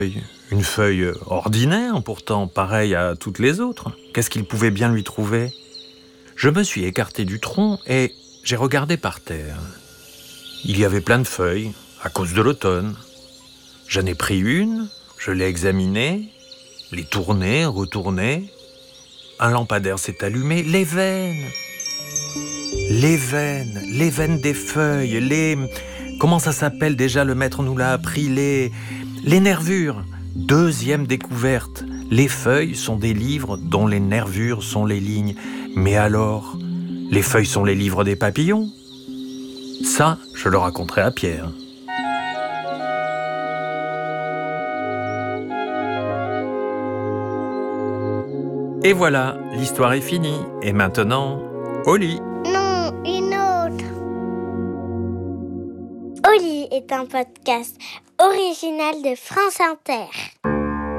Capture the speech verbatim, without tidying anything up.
Une feuille ordinaire, pourtant pareille à toutes les autres. Qu'est-ce qu'il pouvait bien lui trouver ? Je me suis écarté du tronc et j'ai regardé par terre. Il y avait plein de feuilles, à cause de l'automne. J'en ai pris une, je l'ai examinée, l'ai tournée, retournée. Un lampadaire s'est allumé, les veines Les veines, les veines des feuilles, les... Comment ça s'appelle déjà, le maître nous l'a appris, les... Les nervures. Deuxième découverte. Les feuilles sont des livres dont les nervures sont les lignes. Mais alors, les feuilles sont les livres des papillons ? Ça, je le raconterai à Pierre. Et voilà, l'histoire est finie. Et maintenant, au lit. Non, une autre. Au lit est un podcast original de France Inter.